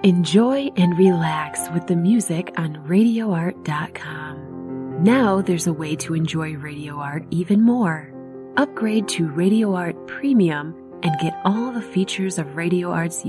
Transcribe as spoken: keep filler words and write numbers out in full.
Enjoy and relax with the music on radio art dot com. Now there's a way to enjoy Radio Art even more. Upgrade to Radio Art Premium and get all the features of Radio Art's